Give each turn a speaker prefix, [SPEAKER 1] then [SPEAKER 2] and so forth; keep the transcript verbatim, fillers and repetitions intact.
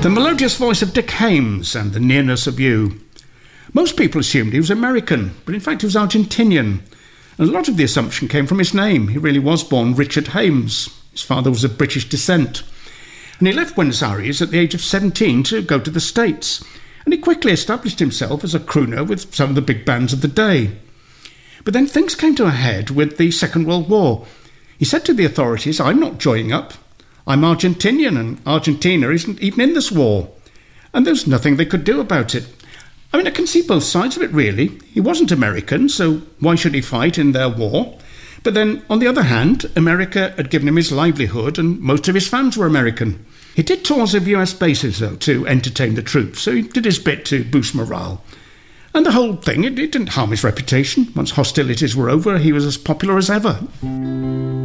[SPEAKER 1] The melodious voice of Dick Haymes and the nearness of you. Most people assumed he was American, but in fact he was Argentinian. And a lot of the assumption came from his name. He really was born Richard Haymes. His father was of British descent. And he left Buenos Aires at the age of seventeen to go to the States. And he quickly established himself as a crooner with some of the big bands of the day. But then things came to a head with the Second World War. He said to the authorities, "I'm not joining up. I'm Argentinian, and Argentina isn't even in this war." And there's nothing they could do about it. I mean, I can see both sides of it, really. He wasn't American, so why should he fight in their war? But then, on the other hand, America had given him his livelihood, and most of his fans were American. He did tours of U S bases, though, to entertain the troops, so he did his bit to boost morale. And the whole thing, it, it didn't harm his reputation. Once hostilities were over, he was as popular as ever.